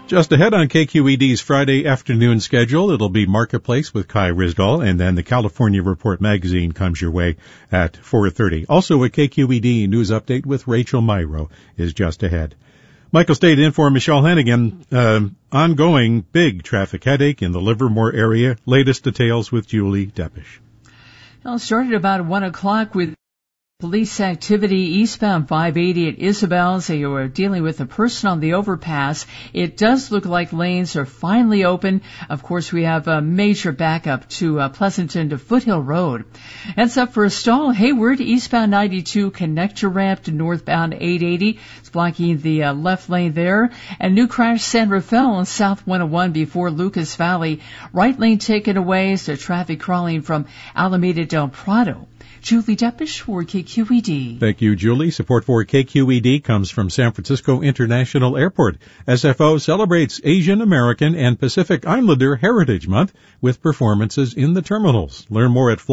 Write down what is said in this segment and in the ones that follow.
Just ahead on KQED's Friday afternoon schedule, it'll be Marketplace with Kai Risdall, and then the California Report magazine comes your way at 4:30. Also a KQED news update with Rachel Myrow is just ahead. Michael stayed in for Michelle Hannigan. Ongoing big traffic headache in the Livermore area. Latest details with Julie Deppish. Well, it started about 1 o'clock with police activity eastbound 580 at Isabel's. They were dealing with a person on the overpass. It does look like lanes are finally open. Of course, we have a major backup to Pleasanton to Foothill Road. Heads up for a stall. Hayward, eastbound 92 connector ramp to northbound 880. It's blocking the left lane there. And new crash San Rafael on South 101 before Lucas Valley. Right lane taken away, so traffic crawling from Alameda Del Prado. Julie Deppish for KQED. Thank you, Julie. Support for KQED comes from San Francisco International Airport. SFO celebrates Asian American and Pacific Islander Heritage Month with performances in the terminals. Learn more at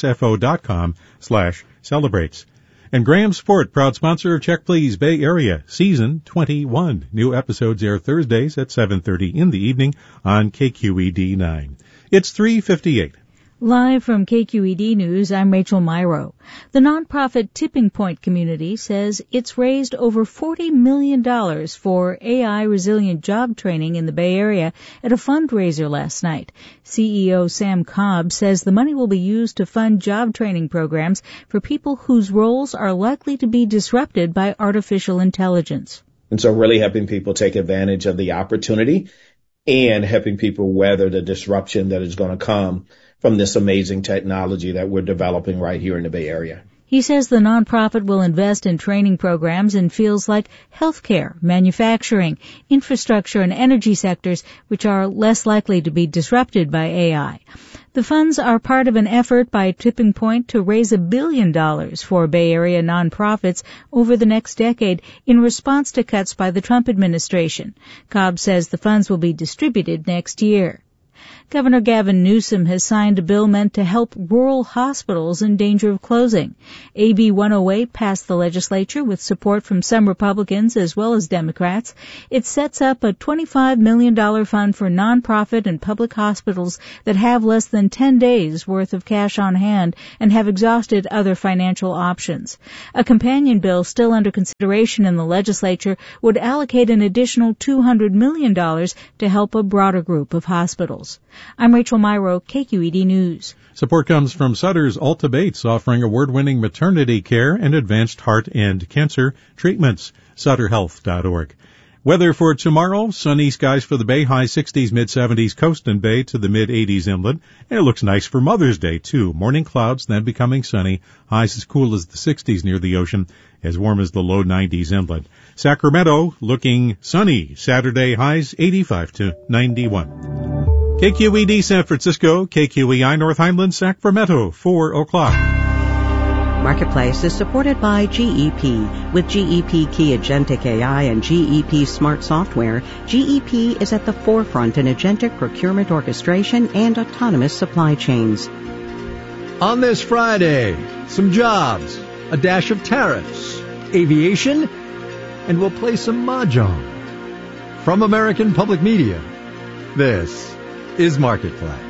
flysfo.com/celebrates. And Graham Sport, proud sponsor of Check Please Bay Area, Season 21. New episodes air Thursdays at 7:30 in the evening on KQED 9. It's 3:58. Live from KQED News, I'm Rachel Myrow. The nonprofit Tipping Point community says it's raised over $40 million for AI resilient job training in the Bay Area at a fundraiser last night. CEO Sam Cobb says the money will be used to fund job training programs for people whose roles are likely to be disrupted by artificial intelligence. And so really helping people take advantage of the opportunity and helping people weather the disruption that is going to come from this amazing technology that we're developing right here in the Bay Area. He says the nonprofit will invest in training programs in fields like healthcare, manufacturing, infrastructure, and energy sectors, which are less likely to be disrupted by AI. The funds are part of an effort by Tipping Point to raise $1 billion for Bay Area nonprofits over the next decade in response to cuts by the Trump administration. Cobb says the funds will be distributed next year. Governor Gavin Newsom has signed a bill meant to help rural hospitals in danger of closing. AB 108 passed the legislature with support from some Republicans as well as Democrats. It sets up a $25 million fund for nonprofit and public hospitals that have less than 10 days worth of cash on hand and have exhausted other financial options. A companion bill still under consideration in the legislature would allocate an additional $200 million to help a broader group of hospitals. I'm Rachel Myrow, KQED News. Support comes from Sutter's Alta Bates, offering award-winning maternity care and advanced heart and cancer treatments. SutterHealth.org. Weather for tomorrow, sunny skies for the Bay, high 60s, mid-70s, coast and Bay to the mid-80s inland. And it looks nice for Mother's Day, too. Morning clouds, then becoming sunny. Highs as cool as the 60s near the ocean, as warm as the low 90s inland. Sacramento, looking sunny. Saturday, highs 85 to 91. KQED San Francisco, KQEI North Highlands, Sacramento, 4 o'clock. Marketplace is supported by GEP. With GEP Key Agentic AI and GEP Smart Software, GEP is at the forefront in agentic procurement orchestration and autonomous supply chains. On this Friday, some jobs, a dash of tariffs, aviation, and we'll play some mahjong. From American Public Media, this is Marketplace.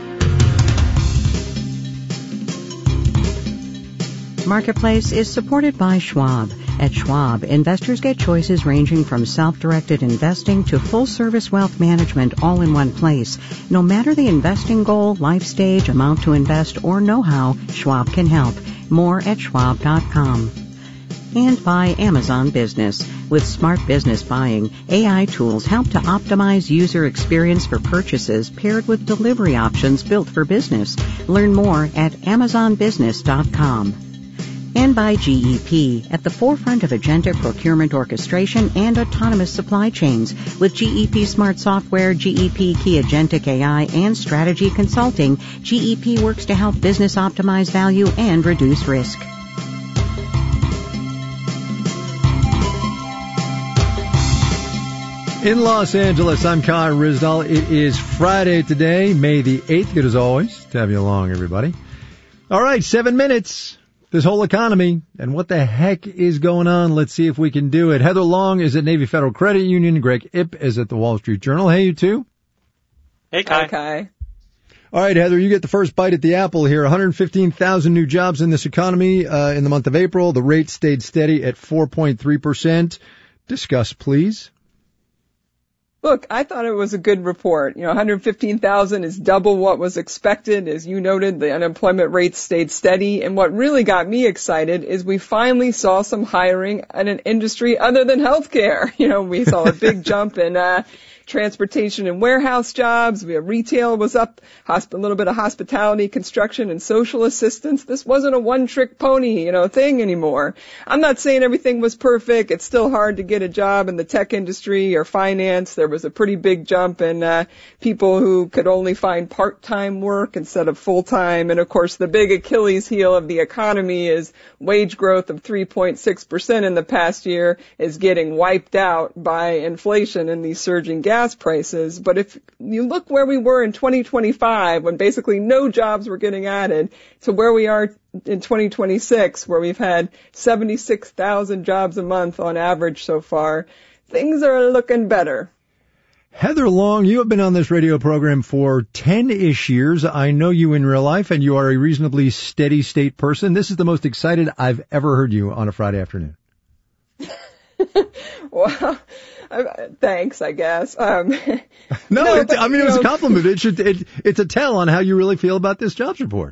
Marketplace is supported by Schwab. At Schwab, investors get choices ranging from self-directed investing to full-service wealth management all in one place. No matter the investing goal, life stage, amount to invest, or know-how, Schwab can help. More at schwab.com. And by Amazon Business. With smart business buying, AI tools help to optimize user experience for purchases paired with delivery options built for business. Learn more at amazonbusiness.com. And by GEP, at the forefront of agentic procurement orchestration and autonomous supply chains. With GEP Smart Software, GEP Key Agentic AI, and Strategy Consulting, GEP works to help business optimize value and reduce risk. In Los Angeles, I'm Kai Risdall. It is Friday today, May the 8th. Good as always to have you along, everybody. All right, 7 minutes this whole economy and what the heck is going on. Let's see if we can do it. Heather Long is at Navy Federal Credit Union. Greg Ip is at the Wall Street Journal. Hey, you two. Hey, Kai. Hi, Kai. All right, Heather, you get the first bite at the apple here. 115,000 new jobs in this economy in the month of April. The rate stayed steady at 4.3%. Discuss, please. Look, I thought it was a good report. 115,000 is double what was expected. As you noted, the unemployment rate stayed steady. And what really got me excited is we finally saw some hiring in an industry other than healthcare. We saw a big jump in transportation and warehouse jobs. Retail was up, a little bit of hospitality, construction, and social assistance. This wasn't a one-trick pony, thing anymore. I'm not saying everything was perfect. It's still hard to get a job in the tech industry or finance. There was a pretty big jump in people who could only find part-time work instead of full-time. And, of course, the big Achilles heel of the economy is wage growth of 3.6% in the past year is getting wiped out by inflation and these surging gas prices. But if you look where we were in 2025, when basically no jobs were getting added, to where we are in 2026, where we've had 76,000 jobs a month on average so far, things are looking better. Heather Long, you have been on this radio program for 10-ish years. I know you in real life, and you are a reasonably steady state person. This is the most excited I've ever heard you on a Friday afternoon. Well, thanks, I guess. No, it was a compliment. It's a tell on how you really feel about this jobs report.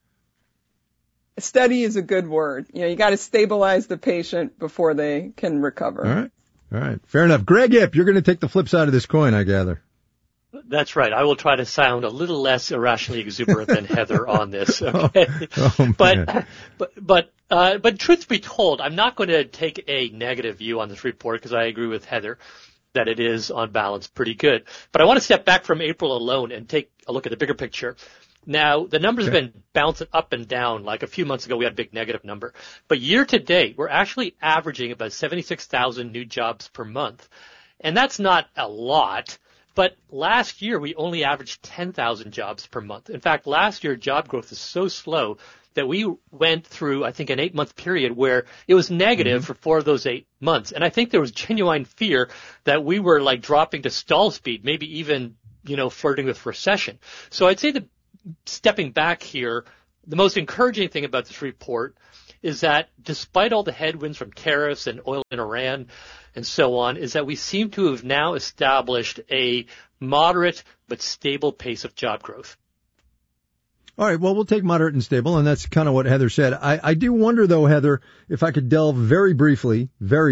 Steady is a good word. You got to stabilize the patient before they can recover. All right. Fair enough. Greg Ip, you're going to take the flip side of this coin, I gather. That's right. I will try to sound a little less irrationally exuberant than Heather on this. Okay. But truth be told, I'm not going to take a negative view on this report because I agree with Heather that it is on balance pretty good. But I want to step back from April alone and take a look at the bigger picture. Now, the numbers have been bouncing up and down. Like a few months ago, we had a big negative number. But year to date, we're actually averaging about 76,000 new jobs per month. And that's not a lot. But last year, we only averaged 10,000 jobs per month. In fact, last year, job growth is so slow that we went through, I think, an 8-month period where it was negative for 4 of those 8 months. And I think there was genuine fear that we were like dropping to stall speed, maybe even, flirting with recession. So I'd say that stepping back here, the most encouraging thing about this report is that despite all the headwinds from tariffs and oil in Iran and so on, is that we seem to have now established a moderate but stable pace of job growth. All right, well, we'll take moderate and stable, and that's kind of what Heather said. I do wonder, though, Heather, if I could delve very briefly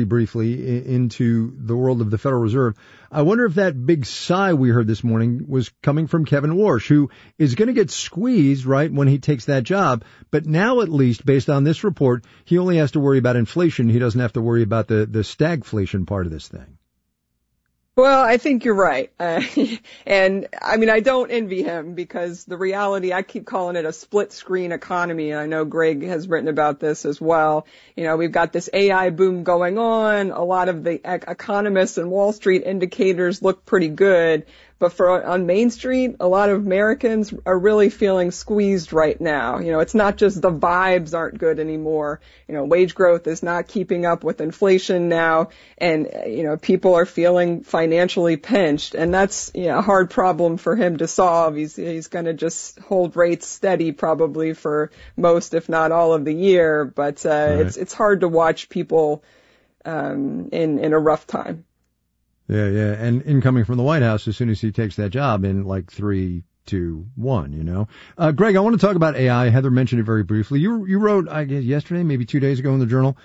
into the world of the Federal Reserve. I wonder if that big sigh we heard this morning was coming from Kevin Warsh, who is going to get squeezed, right, when he takes that job. But now, at least, based on this report, he only has to worry about inflation. He doesn't have to worry about the stagflation part of this thing. Well, I think you're right. And I don't envy him because the reality, I keep calling it a split screen economy. And I know Greg has written about this as well. We've got this AI boom going on. A lot of the economists and Wall Street indicators look pretty good. But on Main Street, a lot of Americans are really feeling squeezed right now. It's not just the vibes aren't good anymore. Wage growth is not keeping up with inflation now. And, people are feeling financially pinched. And that's, a hard problem for him to solve. He's going to just hold rates steady probably for most, if not all of the year. But, right. It's hard to watch people, in a rough time. Yeah. And incoming from the White House as soon as he takes that job in like 3, 2, 1, Greg, I want to talk about AI. Heather mentioned it very briefly. You wrote, I guess, yesterday, maybe 2 days ago in the Journal.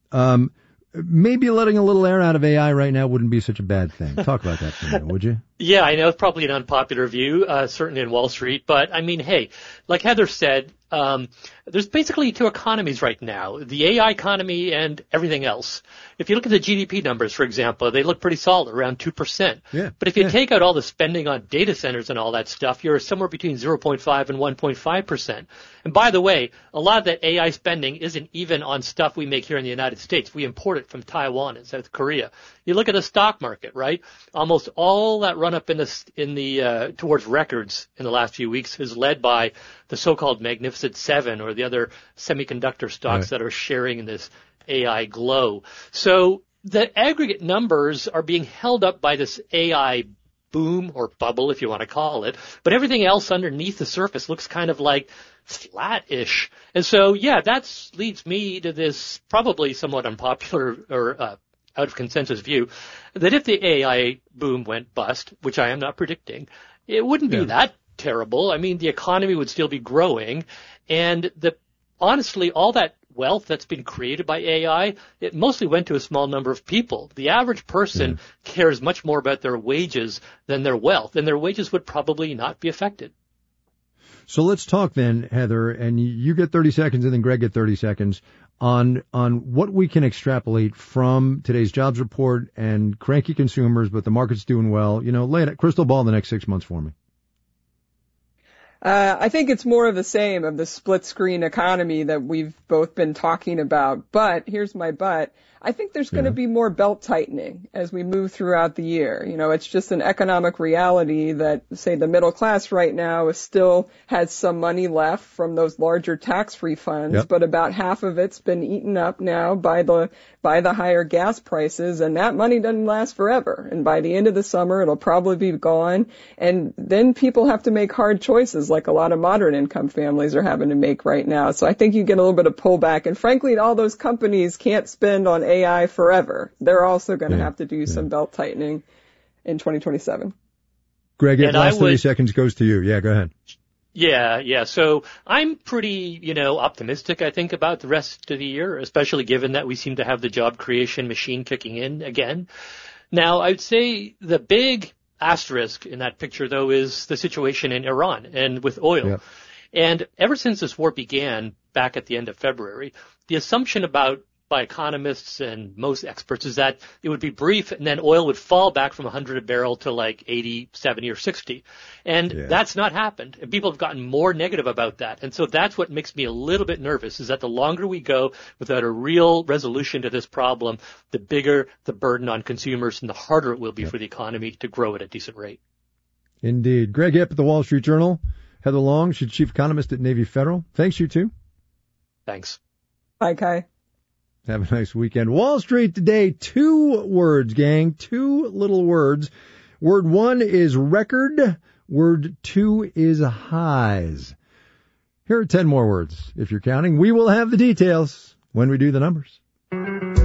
Maybe letting a little air out of AI right now wouldn't be such a bad thing. Talk about that for a minute, would you? Yeah, I know it's probably an unpopular view, certainly in Wall Street. But, hey, like Heather said, there's basically 2 economies right now, the AI economy and everything else. If you look at the GDP numbers, for example, they look pretty solid, around 2%. Yeah. But if you take out all the spending on data centers and all that stuff, you're somewhere between 0.5 and 1.5%. And by the way, a lot of that AI spending isn't even on stuff we make here in the United States. We import it from Taiwan and South Korea. You look at the stock market, right? Almost all that runoff run up towards records in the last few weeks is led by the so-called Magnificent Seven or the other semiconductor stocks that are sharing in this AI glow. So the aggregate numbers are being held up by this AI boom or bubble, if you want to call it, but everything else underneath the surface looks kind of like flat-ish. And so, that leads me to this probably somewhat unpopular or out of consensus view that if the AI boom went bust, which I am not predicting, it wouldn't be that terrible. I mean, the economy would still be growing, and honestly, all that wealth that's been created by AI, it mostly went to a small number of people. The average person cares much more about their wages than their wealth, and their wages would probably not be affected. So let's talk then, Heather, and you get 30 seconds and then Greg get 30 seconds on what we can extrapolate from today's jobs report and cranky consumers, but the market's doing well. Lay it crystal ball the next 6 months for me. I think it's more of the same of the split screen economy that we've both been talking about. But here's my but. I think there's going to be more belt tightening as we move throughout the year. It's just an economic reality that, say, the middle class right now still has some money left from those larger tax refunds, but about half of it's been eaten up now by the higher gas prices, and that money doesn't last forever. And by the end of the summer, it'll probably be gone. And then people have to make hard choices like a lot of moderate income families are having to make right now. So I think you get a little bit of pullback. And frankly, all those companies can't spend on AI forever. They're also going to have to do some belt tightening in 2027. Greg, the last 30 seconds goes to you. Yeah, go ahead. Yeah. So I'm pretty, optimistic, I think, about the rest of the year, especially given that we seem to have the job creation machine kicking in again. Now, I'd say the big asterisk in that picture, though, is the situation in Iran and with oil. Yep. And ever since this war began back at the end of February, the assumption by economists and most experts is that it would be brief and then oil would fall back from 100 a barrel to like 80, 70 or 60. And that's not happened. And people have gotten more negative about that. And so that's what makes me a little bit nervous is that the longer we go without a real resolution to this problem, the bigger the burden on consumers and the harder it will be for the economy to grow at a decent rate. Indeed. Greg Yip at the Wall Street Journal. Heather Long, she's chief economist at Navy Federal. Thanks, you two. Thanks. Bye, Kai. Have a nice weekend. Wall Street today, 2 words, gang, 2 little words. Word 1 is record. Word 2 is highs. Here are 10 more words. If you're counting, we will have the details when we do the numbers.